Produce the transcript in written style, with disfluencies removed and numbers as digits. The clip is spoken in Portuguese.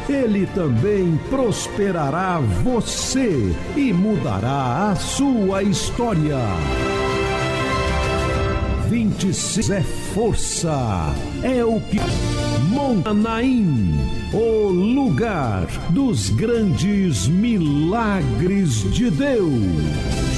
Ele também prosperará você e mudará a sua história. 26 é força, é o que Montanaim, o lugar dos grandes milagres de Deus.